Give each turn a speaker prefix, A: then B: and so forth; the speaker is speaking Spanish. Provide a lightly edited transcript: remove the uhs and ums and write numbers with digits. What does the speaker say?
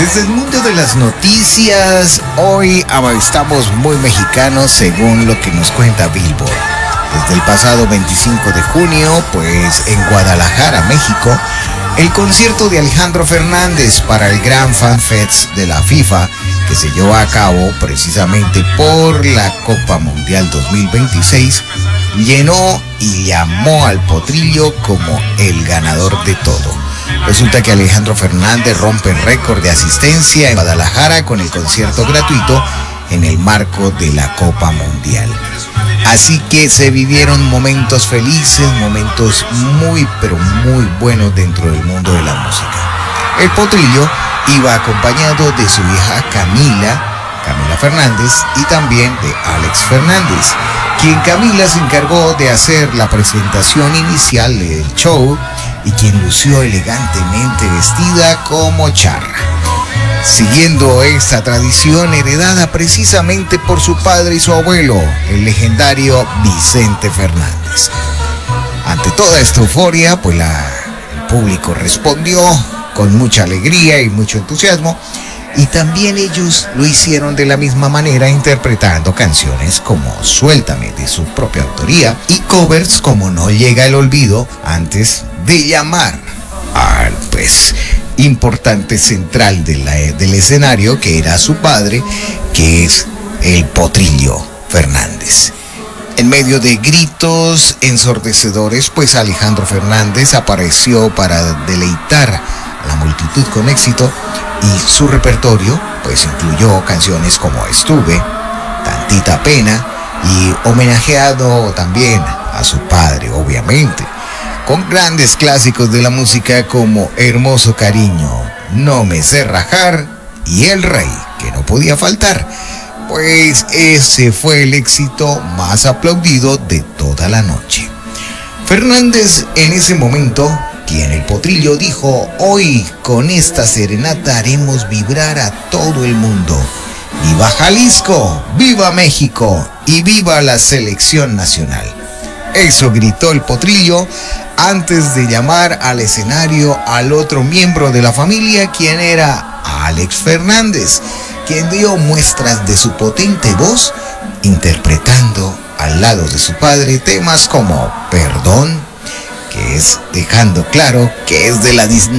A: Desde el mundo de las noticias, hoy estamos muy mexicanos según lo que nos cuenta Billboard. Desde el pasado 25 de junio, pues en Guadalajara, México, el concierto de Alejandro Fernández para el Gran Fan Fest de la FIFA, que se llevó a cabo precisamente por la Copa Mundial 2026, llenó y llamó al Potrillo como el ganador de todo. Resulta que Alejandro Fernández rompe el récord de asistencia en Guadalajara con el concierto gratuito en el marco de la Copa Mundial. Así que se vivieron momentos felices, momentos muy pero muy buenos dentro del mundo de la música. El Potrillo iba acompañado de su hija Camila Fernández, y también de Alex Fernández, quien Camila se encargó de hacer la presentación inicial del show y quien lució elegantemente vestida como charra, siguiendo esta tradición heredada precisamente por su padre y su abuelo, el legendario Vicente Fernández. Ante toda esta euforia, pues el público respondió con mucha alegría y mucho entusiasmo, y también ellos lo hicieron de la misma manera, interpretando canciones como Suéltame, de su propia autoría, y covers como No llega el olvido, antes de llamar al importante central del escenario, que era su padre, que es el Potrillo Fernández. En medio de gritos ensordecedores, pues Alejandro Fernández apareció para deleitar a la multitud con éxito, y su repertorio pues incluyó canciones como Estuve, Tantita Pena, y homenajeado también a su padre, obviamente, con grandes clásicos de la música como Hermoso Cariño, No me sé rajar y El Rey, que no podía faltar, pues ese fue el éxito más aplaudido de toda la noche. Fernández en ese momento, quien el Potrillo dijo: hoy con esta serenata haremos vibrar a todo el mundo. ¡Viva Jalisco! ¡Viva México! ¡Y viva la selección nacional! Eso gritó el Potrillo antes de llamar al escenario al otro miembro de la familia, quien era Alex Fernández, quien dio muestras de su potente voz, interpretando al lado de su padre temas como Perdón, que es dejando claro que es de la